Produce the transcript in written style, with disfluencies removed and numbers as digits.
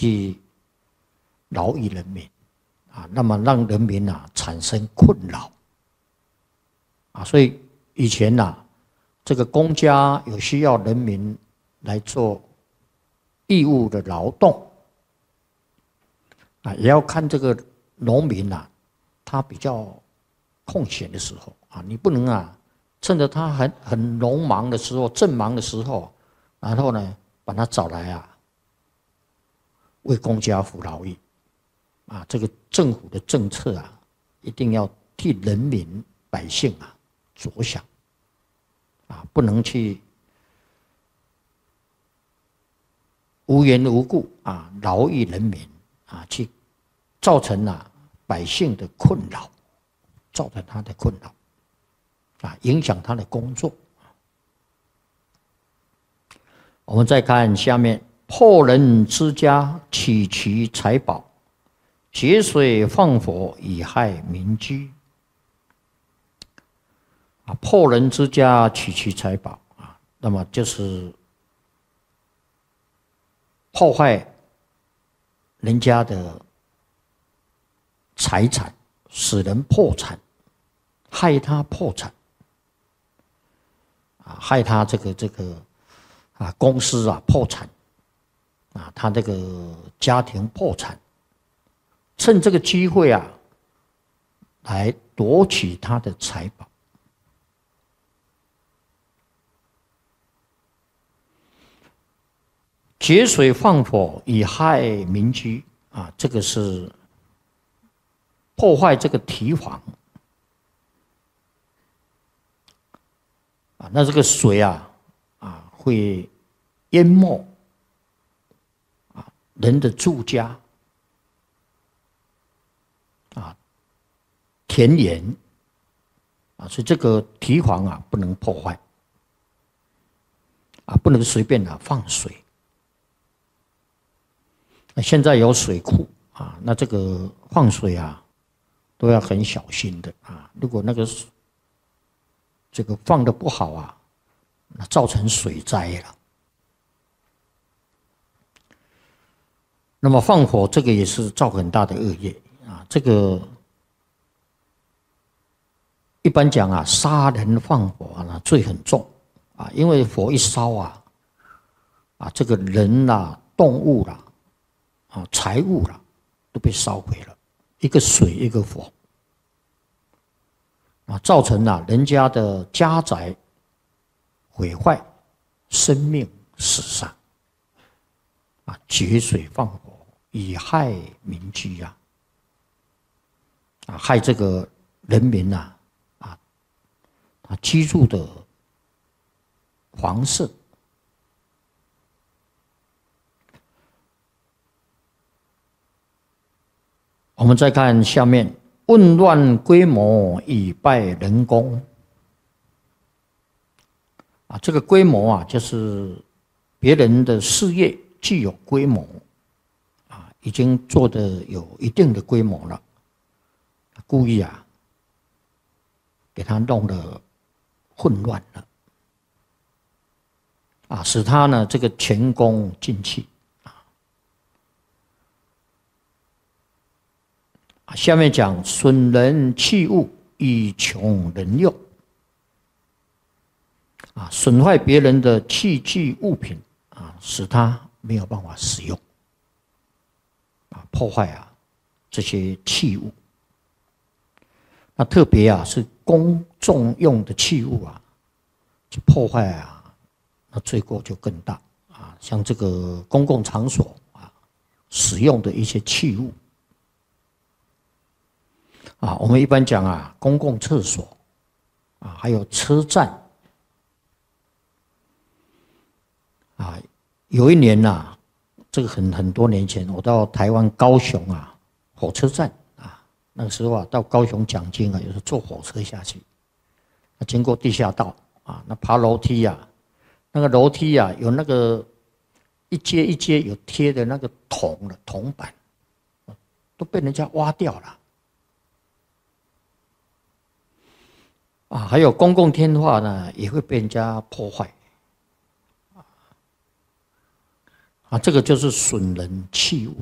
去劳役人民啊，那么让人民啊产生困扰啊，所以以前这个公家有需要人民来做义务的劳动啊，也要看这个农民他比较空闲的时候啊，你不能趁着他很农忙的时候、正忙的时候，然后呢把他找来为公家服劳役啊，这个政府的政策一定要替人民百姓着想啊，不能去无缘无故劳役人民去造成百姓的困扰，造成他的困扰影响他的工作。我们再看下面，破人之家，取其财宝，劫水放火，以害民居。破人之家，取其财宝那么就是破坏人家的财产，使人破产，害他破产害他这个公司破产他这个家庭破产，趁这个机会来夺取他的财宝。劫水放火，以害民居这个是破坏这个堤防那这个水会淹没人的住家田园所以这个堤防不能破坏不能随便放水。现在有水库那这个放水都要很小心的如果那个这个放的不好那造成水灾了。那么放火这个也是造很大的恶业这个一般讲杀人放火罪很重因为火一烧这个人动物财物都被烧毁了，一个水一个火造成人家的家宅毁坏，生命死伤劫水放火，以害民居害这个人民他居住的房舍。我们再看下面，混乱规模，以败人功这个规模就是别人的事业具有规模已经做得有一定的规模了，故意给他弄得混乱了使他呢这个前功尽弃下面讲损人器物，以穷人用损坏别人的器具物品使他没有办法使用破坏这些器物。那特别是公众用的器物去破坏那罪过就更大像这个公共场所使用的一些器物我们一般讲公共厕所还有车站有一年这个很多年前，我到台湾高雄火车站那个时候到高雄讲经有时候坐火车下去，经过地下道那爬楼梯那个楼梯有那个一阶一阶有贴的那个铜板，都被人家挖掉了还有公共天化呢也会被人家破坏啊，这个就是损人器物。